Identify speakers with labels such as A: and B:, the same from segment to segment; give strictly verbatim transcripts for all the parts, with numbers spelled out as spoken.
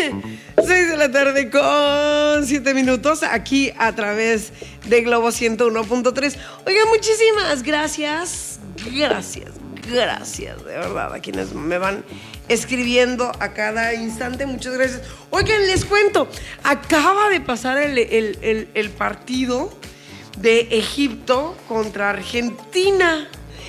A: seis de la tarde con siete minutos aquí a través de Globo ciento uno punto tres. Oigan, muchísimas gracias, gracias, gracias, de verdad, a quienes me van escribiendo a cada instante. Muchas gracias. Oigan, les cuento, acaba de pasar el, el, el, el partido de Egipto contra Argentina.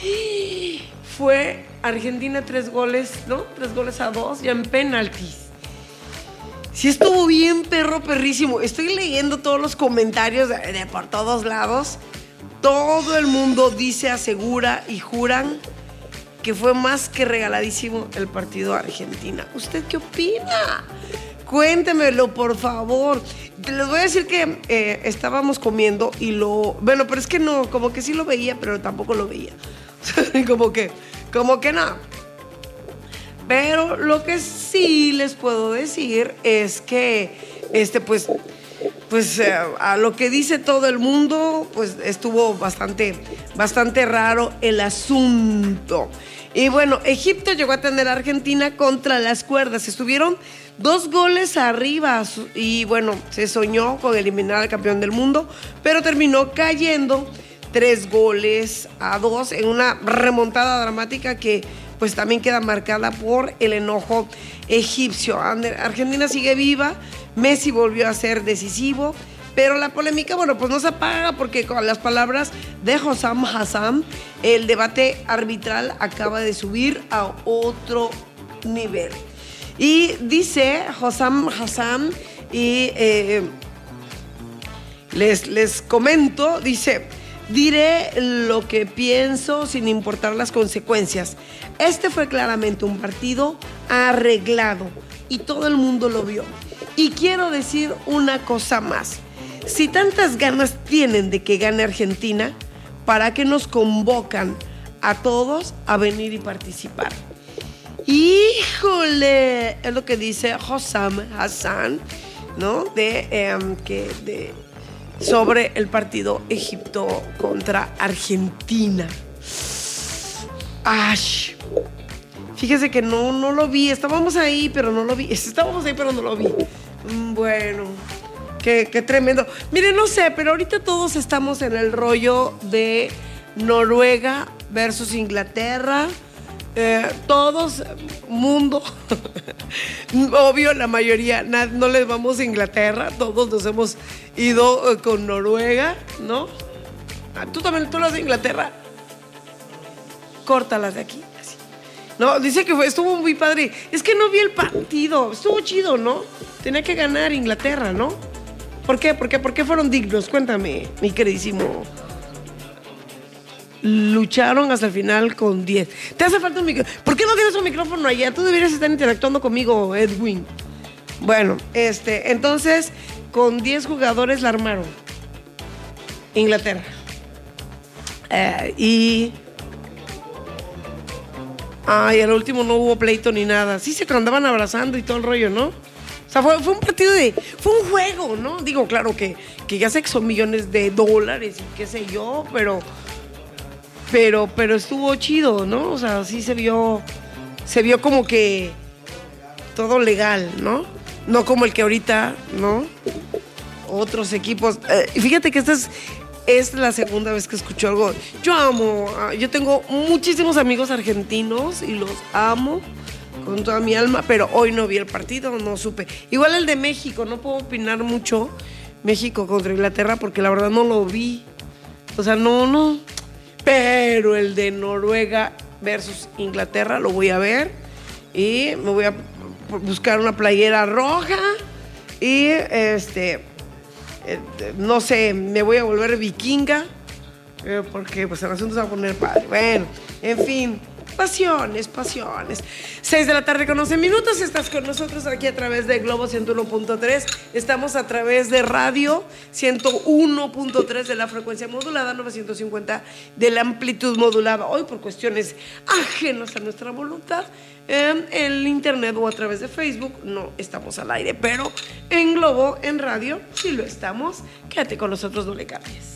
A: Fue Argentina tres goles, ¿no? Tres goles a dos, ya en penaltis. Sí estuvo bien perro, perrísimo. Estoy leyendo todos los comentarios de, de por todos lados. Todo el mundo dice, asegura y juran que fue más que regaladísimo el partido Argentina. ¿Usted qué opina? Cuéntemelo, por favor. Les voy a decir que eh, estábamos comiendo y lo... Bueno, pero es que no, como que sí lo veía, pero tampoco lo veía. como que, como que no. Pero lo que sí les puedo decir es que, este, pues, pues eh, a lo que dice todo el mundo, pues estuvo bastante, bastante raro el asunto. Y bueno, Egipto llegó a tener a Argentina contra las cuerdas. Estuvieron dos goles arriba y bueno, se soñó con eliminar al campeón del mundo, pero terminó cayendo tres goles a dos en una remontada dramática que pues también queda marcada por el enojo egipcio. Argentina sigue viva, Messi volvió a ser decisivo, pero la polémica, bueno, pues no se apaga porque con las palabras de Hossam Hassan, el debate arbitral acaba de subir a otro nivel. Y dice Hossam Hassan, y eh, les, les comento, dice: diré lo que pienso sin importar las consecuencias. Este fue claramente un partido arreglado y todo el mundo lo vio. Y quiero decir una cosa más. Si tantas ganas tienen de que gane Argentina, ¿para qué nos convocan a todos a venir y participar? ¡Híjole! Es lo que dice Hossam Hassan, ¿no? De, eh, que, de, sobre el partido Egipto contra Argentina. ¡Ash! Fíjese que no, no lo vi. Estábamos ahí, pero no lo vi. Estábamos ahí, pero no lo vi. Bueno... Qué, qué tremendo. Miren, no sé, pero ahorita todos estamos en el rollo de Noruega versus Inglaterra. Eh, todos, mundo. Obvio, la mayoría, no, no les vamos a Inglaterra. Todos nos hemos ido eh, con Noruega, ¿no? Ah, ¿Tú también, tú las de Inglaterra? Córtalas de aquí, así. No, dice que fue, estuvo muy padre. Es que no vi el partido. Estuvo chido, ¿no? Tenía que ganar Inglaterra, ¿no? ¿Por qué? ¿Por qué? ¿Por qué fueron dignos? Cuéntame, mi queridísimo. Lucharon hasta el final con diez. Te hace falta un micrófono. ¿Por qué no tienes un micrófono allá? Tú deberías estar interactuando conmigo, Edwin. Bueno, este, entonces, con diez jugadores la armaron. Inglaterra. Eh, y... Ay, al último no hubo pleito ni nada. Sí se andaban abrazando y todo el rollo, ¿no? O sea, fue, fue un partido de... Fue un juego, ¿no? Digo, claro que, que ya sé que son millones de dólares y qué sé yo, pero... Pero, pero estuvo chido, ¿no? O sea, sí se vio... Se vio como que... Todo legal, ¿no? No como el que ahorita, ¿no? Otros equipos... Eh, fíjate que esta es... Es la segunda vez que escucho algo. Yo amo... Yo tengo muchísimos amigos argentinos y los amo con toda mi alma, pero hoy no vi el partido, no supe. Igual el de México, no puedo opinar mucho, México contra Inglaterra, porque la verdad no lo vi. O sea, no, no. Pero el de Noruega versus Inglaterra lo voy a ver y me voy a buscar una playera roja y este, eh, no sé, me voy a volver vikinga eh, porque pues el asunto se va a poner padre. Bueno, en fin. Pasiones, pasiones. seis de la tarde con once minutos. Estás con nosotros aquí a través de Globo ciento uno punto tres. Estamos a través de Radio ciento uno punto tres de la frecuencia modulada, novecientos cincuenta de la amplitud modulada. Hoy, por cuestiones ajenas a nuestra voluntad, en el internet o a través de Facebook no estamos al aire, pero en Globo, en radio, sí lo estamos. Quédate con nosotros, no le cambies.